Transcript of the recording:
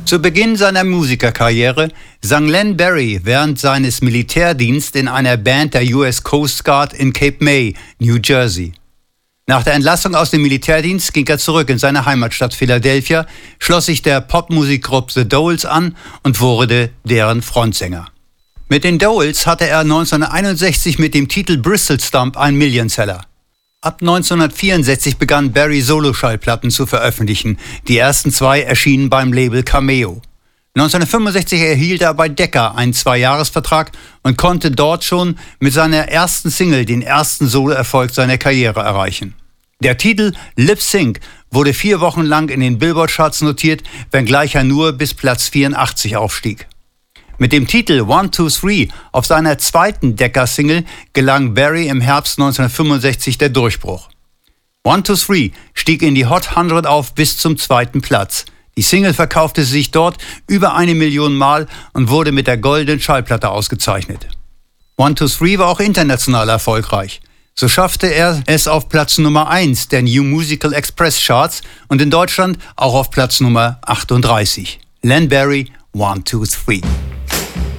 Zu Beginn seiner Musikerkarriere sang Len Barry während seines Militärdienstes in einer Band der US Coast Guard in Cape May, New Jersey. Nach der Entlassung aus dem Militärdienst ging er zurück in seine Heimatstadt Philadelphia, schloss sich der Popmusikgruppe The Doles an und wurde deren Frontsänger. Mit den Doles hatte er 1961 mit dem Titel Bristol Stomp einen Millionseller. Ab 1964 begann Barry Soloschallplatten zu veröffentlichen. Die ersten 2 erschienen beim Label Cameo. 1965 erhielt er bei Decca einen 2-Jahres-Vertrag und konnte dort schon mit seiner ersten Single den ersten Soloerfolg seiner Karriere erreichen. Der Titel Lip Sync wurde 4 Wochen lang in den Billboard-Charts notiert, wenngleich er nur bis Platz 84 aufstieg. Mit dem Titel 1, 2, 3 auf seiner zweiten Decca-Single gelang Barry im Herbst 1965 der Durchbruch. 1, 2, 3 stieg in die Hot 100 auf bis zum 2. Platz. Die Single verkaufte sich dort über 1 Million Mal und wurde mit der goldenen Schallplatte ausgezeichnet. 1, 2, 3 war auch international erfolgreich. So schaffte er es auf Platz Nummer 1 der New Musical Express Charts und in Deutschland auch auf Platz Nummer 38. Len Barry, 1, 2, 3.